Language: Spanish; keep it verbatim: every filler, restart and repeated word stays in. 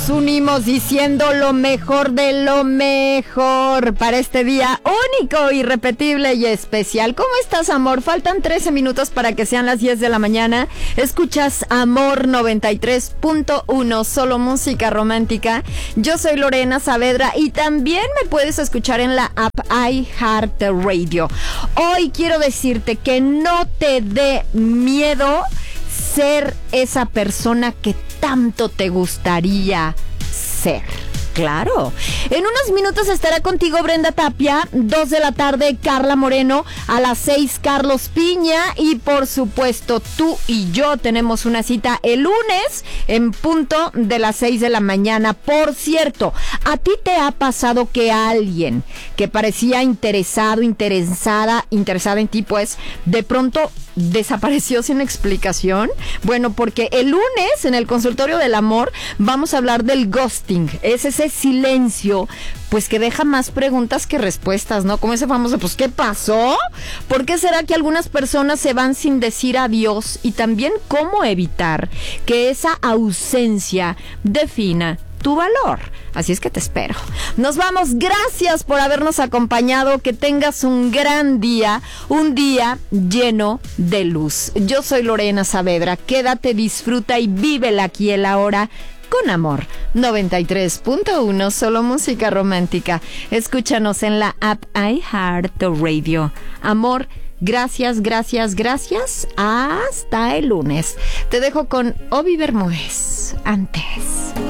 Unimos diciendo lo mejor de lo mejor para este día único, irrepetible y especial. ¿Cómo estás, amor? Faltan trece minutos para que sean las diez de la mañana. Escuchas Amor noventa y tres punto uno, solo música romántica. Yo soy Lorena Saavedra y también me puedes escuchar en la app iHeartRadio. Hoy quiero decirte que no te dé miedo ser esa persona que tanto te gustaría ser. Claro. En unos minutos estará contigo Brenda Tapia, dos de la tarde Carla Moreno, a las seis Carlos Piña y por supuesto tú y yo tenemos una cita el lunes en punto de las seis de la mañana. Por cierto, ¿a ti te ha pasado que alguien que parecía interesado, interesada, interesada en ti, pues de pronto desapareció sin explicación? Bueno, porque el lunes en el consultorio del amor vamos a hablar del ghosting. Es ese silencio, pues que deja más preguntas que respuestas, ¿no? Como ese famoso, pues ¿qué pasó? ¿Por qué será que algunas personas se van sin decir adiós? Y también cómo evitar que esa ausencia defina tu valor. Así es que te espero. Nos vamos. Gracias por habernos acompañado. Que tengas un gran día, un día lleno de luz. Yo soy Lorena Saavedra. Quédate, disfruta y vívela aquí el ahora con Amor noventa y tres punto uno, solo música romántica. Escúchanos en la app iHeartRadio. Amor, gracias, gracias, gracias. Hasta el lunes. Te dejo con Obi Bermúdez. Antes.